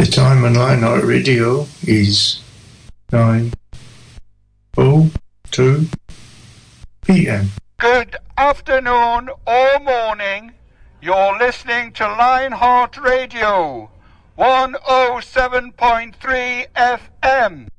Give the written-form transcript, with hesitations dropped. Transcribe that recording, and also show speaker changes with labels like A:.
A: time on Lionheart Radio is 9:02 p.m.
B: Good afternoon or morning. You're listening to Lionheart Radio 107.3 FM.